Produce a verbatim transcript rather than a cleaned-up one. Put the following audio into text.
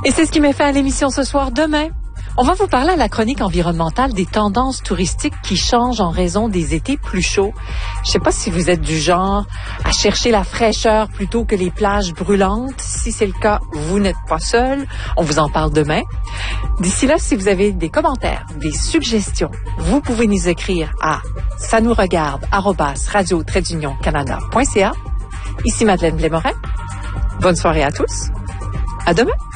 Et c'est ce qui met fin à l'émission ce soir. Demain, on va vous parler à la chronique environnementale des tendances touristiques qui changent en raison des étés plus chauds. Je sais pas si vous êtes du genre à chercher la fraîcheur plutôt que les plages brûlantes. Si c'est le cas, vous n'êtes pas seul. On vous en parle demain. D'ici là, si vous avez des commentaires, des suggestions, vous pouvez nous écrire à ça nous regarde arobase radio trait d'union canada point c a. Ici Madeleine Blais-Morin. Bonne soirée à tous. À demain.